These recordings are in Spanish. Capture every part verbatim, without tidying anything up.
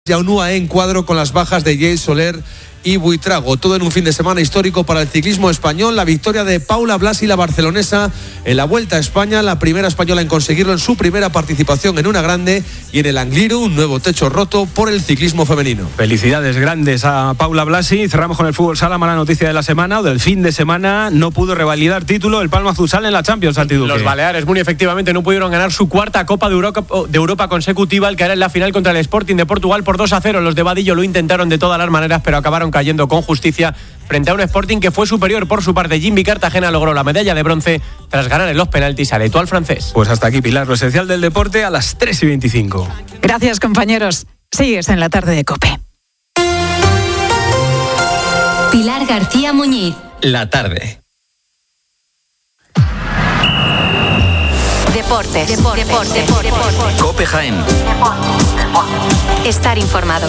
y a un U A E en cuadro con las bajas de Jay Soler y Buitrago. Todo en un fin de semana histórico para el ciclismo español. La victoria de Paula Blasi, la barcelonesa, en la Vuelta a España, la primera española en conseguirlo en su primera participación en una grande, y en el Angliru, un nuevo techo roto por el ciclismo femenino. Felicidades grandes a Paula Blasi. Cerramos con el fútbol sala. Mala noticia de la semana o del fin de semana: no pudo revalidar título el Palma Azul Sala en la Champions. Santi Duque. Los Baleares, muy efectivamente, no pudieron ganar su cuarta Copa de Europa, de Europa consecutiva, al caer en la final contra el Sporting de Portugal por dos a cero. Los de Vadillo lo intentaron de todas las maneras, pero acabaron cayendo con justicia frente a un Sporting que fue superior. Por su parte, Jimmy Cartagena logró la medalla de bronce tras ganar en los penaltis al Etoile francés. Pues hasta aquí, Pilar, lo esencial del deporte a las tres y veinticinco. Gracias, compañeros. Sigues en la tarde de COPE. Pilar García Muñiz. La tarde. Deportes. Deportes. Deportes. Deportes. COPE Jaén. Estar informado.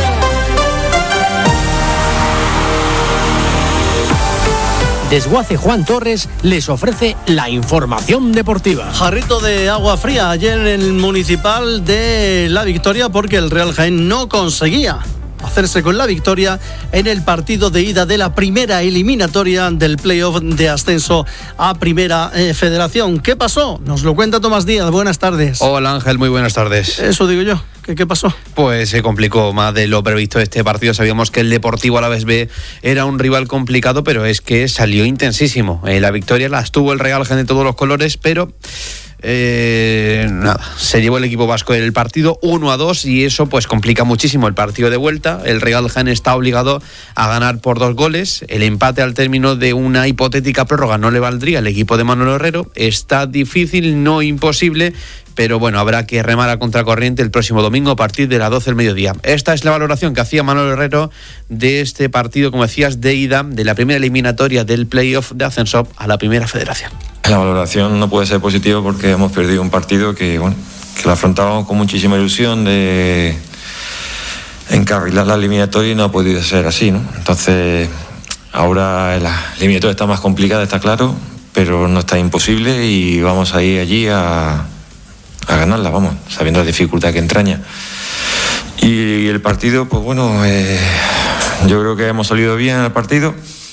Desguace Juan Torres les ofrece la información deportiva. Jarrito de agua fría ayer en el Municipal de La Victoria, porque el Real Jaén no conseguía hacerse con la victoria en el partido de ida de la primera eliminatoria del playoff de ascenso a Primera eh, Federación. ¿Qué pasó? Nos lo cuenta Tomás Díaz. Buenas tardes. Hola Ángel, muy buenas tardes. Eso digo yo. ¿Qué, qué pasó? Pues se complicó más de lo previsto este partido. Sabíamos que el Deportivo Alavés B era un rival complicado, pero es que salió intensísimo. Eh, la victoria la tuvo el Real Jaén de todos los colores, pero Eh, nada, se llevó el equipo vasco el partido uno a dos, y eso pues complica muchísimo el partido de vuelta. El Real Jaén está obligado a ganar por dos goles. El empate al término de una hipotética prórroga no le valdría al equipo de Manolo Herrero. Está difícil, no imposible, pero bueno, habrá que remar a contracorriente el próximo domingo a partir de las doce del mediodía. Esta es la valoración que hacía Manolo Herrero de este partido, como decías, de ida de la primera eliminatoria del playoff de ascenso a la Primera Federación. La valoración no puede ser positiva porque hemos perdido un partido que, bueno, que lo afrontábamos con muchísima ilusión de encarrilar la eliminatoria, y no ha podido ser así, ¿no? Entonces, ahora la eliminatoria está más complicada, está claro, pero no está imposible, y vamos a ir allí a, a ganarla, vamos, sabiendo la dificultad que entraña. Y el partido, pues bueno, eh, yo creo que hemos salido bien al partido.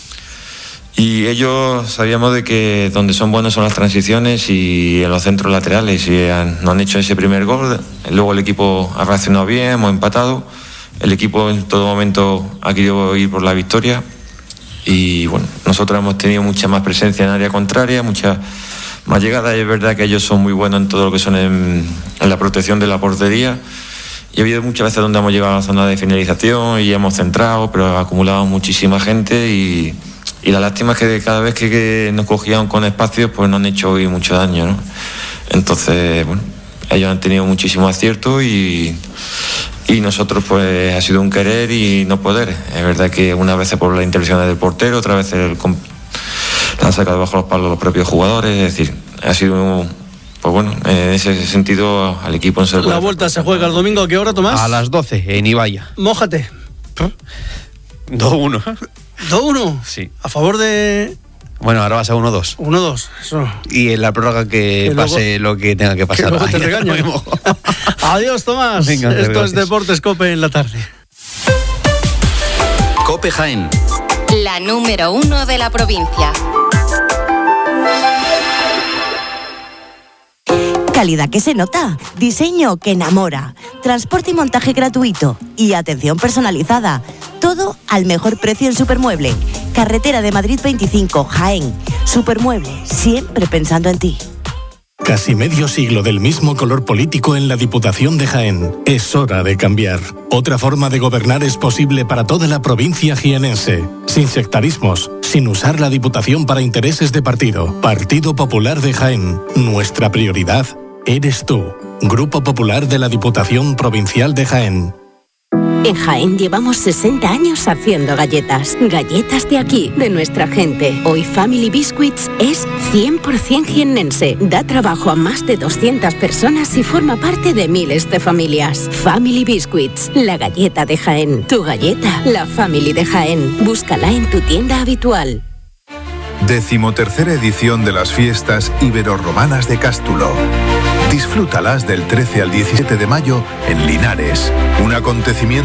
Y ellos sabíamos de que donde son buenos son las transiciones y en los centros laterales, y han, no han hecho ese primer gol. Luego el equipo ha reaccionado bien, hemos empatado. El equipo en todo momento ha querido ir por la victoria, y bueno, nosotros hemos tenido mucha más presencia en área contraria, mucha más llegada. Es verdad que ellos son muy buenos en todo lo que son en, en la protección de la portería, y ha habido muchas veces donde hemos llegado a la zona de finalización y hemos centrado, pero acumulado muchísima gente, y Y la lástima es que cada vez que, que nos cogían con espacios, pues nos han hecho hoy mucho daño, ¿no? Entonces, bueno, ellos han tenido muchísimo acierto, y, y nosotros pues ha sido un querer y no poder. Es verdad que una vez por la intervención del portero, otra vez el, la han sacado bajo los palos los propios jugadores. Es decir, ha sido, pues bueno, en ese sentido al equipo no se le puede. La vuelta se juega el domingo, ¿a qué hora, Tomás? A las doce, en Ibaya. Mójate. dos uno. ¿dos uno? Sí. A favor de... Bueno, ahora vas a uno dos. uno dos, eso. Y en la prórroga que, que pase luego, lo que tenga que pasar. Que luego te regaño. Adiós, Tomás. Venga, Esto gracias. es Deportes COPE en la tarde. COPE Jaén. La número uno de la provincia. Calidad que se nota, diseño que enamora, transporte y montaje gratuito y atención personalizada. Todo al mejor precio en Supermueble. Carretera de Madrid veinticinco, Jaén. Supermueble, siempre pensando en ti. Casi medio siglo del mismo color político en la Diputación de Jaén. Es hora de cambiar. Otra forma de gobernar es posible para toda la provincia jienense. Sin sectarismos, sin usar la Diputación para intereses de partido. Partido Popular de Jaén. Nuestra prioridad eres tú. Grupo Popular de la Diputación Provincial de Jaén. En Jaén llevamos sesenta años haciendo galletas. Galletas de aquí, de nuestra gente. Hoy Family Biscuits es cien por ciento jiennense. Da trabajo a más de doscientas personas y forma parte de miles de familias. Family Biscuits, la galleta de Jaén. Tu galleta, la Family de Jaén. Búscala en tu tienda habitual. Decimotercera edición de las fiestas ibero-romanas de Cástulo. Disfrútalas del trece al diecisiete de mayo en Linares. Un acontecimiento